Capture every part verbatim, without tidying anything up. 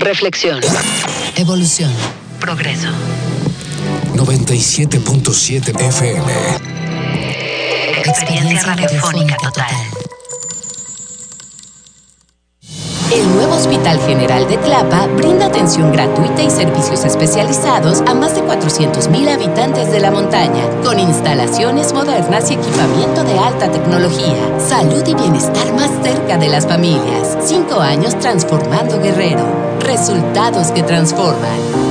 Reflexión. Evolución. Progreso. noventa y siete punto siete F M. Experiencia radiofónica total. El nuevo Hospital General de Tlapa brinda atención gratuita y servicios especializados a más de cuatrocientos mil habitantes de la montaña, con instalaciones modernas y equipamiento de alta tecnología. Salud y bienestar más cerca de las familias. Cinco años transformando Guerrero. Resultados que transforman.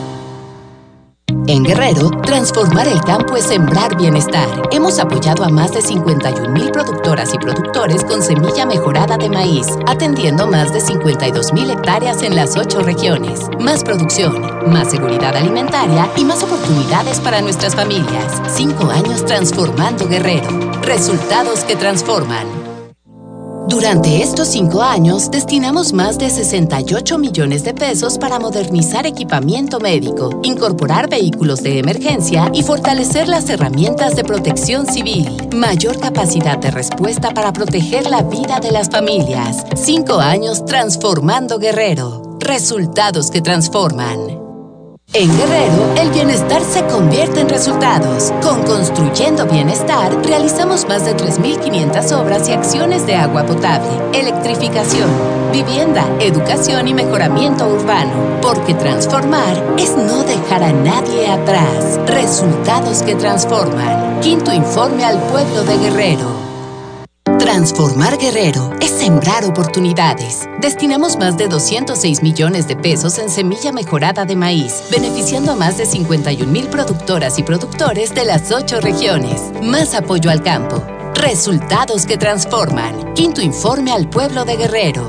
En Guerrero, transformar el campo es sembrar bienestar. Hemos apoyado a más de cincuenta y un mil productoras y productores con semilla mejorada de maíz, atendiendo más de cincuenta y dos mil hectáreas en las ocho regiones. Más producción, más seguridad alimentaria y más oportunidades para nuestras familias. Cinco años transformando Guerrero. Resultados que transforman. Durante estos cinco años, destinamos más de sesenta y ocho millones de pesos para modernizar equipamiento médico, incorporar vehículos de emergencia y fortalecer las herramientas de protección civil. Mayor capacidad de respuesta para proteger la vida de las familias. Cinco años transformando Guerrero. Resultados que transforman. En Guerrero, el bienestar se convierte en resultados. Con Construyendo Bienestar, realizamos más de tres mil quinientas obras y acciones de agua potable, electrificación, vivienda, educación y mejoramiento urbano. Porque transformar es no dejar a nadie atrás. Resultados que transforman. Quinto informe al pueblo de Guerrero. Transformar Guerrero es sembrar oportunidades. Destinamos más de doscientos seis millones de pesos en semilla mejorada de maíz, beneficiando a más de cincuenta y un mil productoras y productores de las ocho regiones. Más apoyo al campo. Resultados que transforman. Quinto informe al pueblo de Guerrero.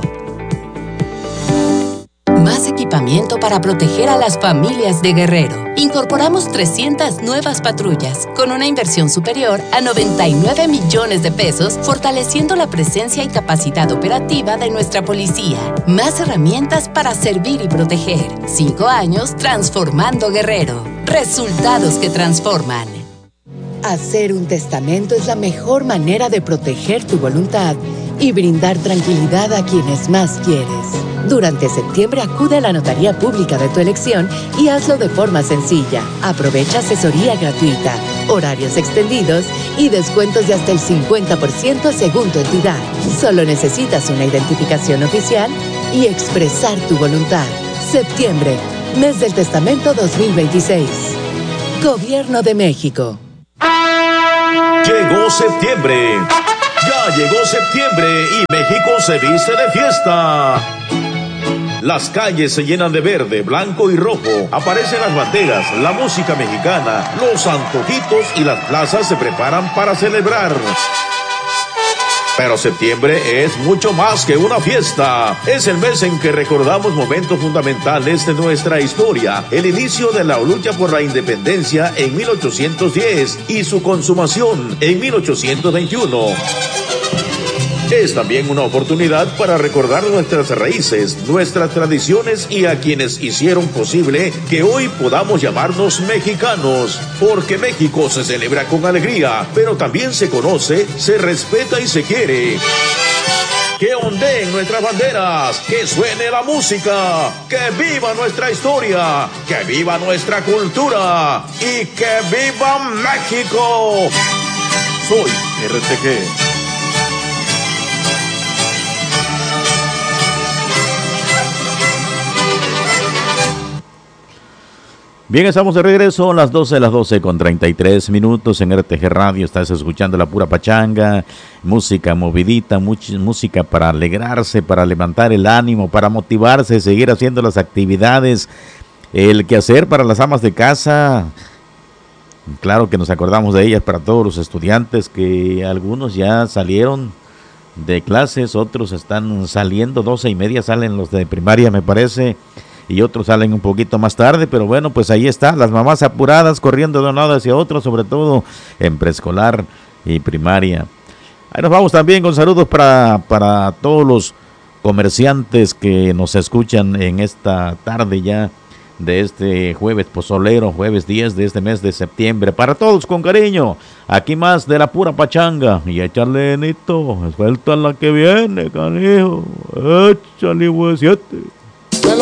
Más equipamiento para proteger a las familias de Guerrero. Incorporamos trescientas nuevas patrullas, con una inversión superior a noventa y nueve millones de pesos, fortaleciendo la presencia y capacidad operativa de nuestra policía. Más herramientas para servir y proteger. Cinco años transformando Guerrero. Resultados que transforman. Hacer un testamento es la mejor manera de proteger tu voluntad y brindar tranquilidad a quienes más quieres. Durante septiembre acude a la notaría pública de tu elección y hazlo de forma sencilla. Aprovecha asesoría gratuita, horarios extendidos y descuentos de hasta el cincuenta por ciento según tu entidad. Solo necesitas una identificación oficial y expresar tu voluntad. Septiembre, mes del testamento dos mil veintiséis. Gobierno de México. Llegó septiembre. Ya llegó septiembre y México se viste de fiesta. Las calles se llenan de verde, blanco y rojo. Aparecen las banderas, la música mexicana, los antojitos y las plazas se preparan para celebrar. Pero septiembre es mucho más que una fiesta. Es el mes en que recordamos momentos fundamentales de nuestra historia. El inicio de la lucha por la independencia en mil ochocientos diez y su consumación en mil ochocientos veintiuno. Es también una oportunidad para recordar nuestras raíces, nuestras tradiciones y a quienes hicieron posible que hoy podamos llamarnos mexicanos. Porque México se celebra con alegría, pero también se conoce, se respeta y se quiere. Que ondeen nuestras banderas, que suene la música, que viva nuestra historia, que viva nuestra cultura y que viva México. Soy R T G. Bien, estamos de regreso a las doce, las doce con treinta y tres minutos en R T G Radio. Estás escuchando la pura pachanga, música movidita, much, música para alegrarse, para levantar el ánimo, para motivarse, seguir haciendo las actividades, el quehacer para las amas de casa. Claro que nos acordamos de ellas, para todos los estudiantes, que algunos ya salieron de clases, otros están saliendo, doce y media salen los de primaria, me parece, y otros salen un poquito más tarde, pero bueno, pues ahí está, las mamás apuradas, corriendo de un lado hacia otro, sobre todo en preescolar y primaria. Ahí nos vamos también con saludos para, para todos los comerciantes que nos escuchan en esta tarde ya de este jueves pozolero, jueves diez de este mes de septiembre. Para todos con cariño, aquí más de la pura pachanga. Y échale, Nito, suelta la que viene, canijo, échale, huesiete.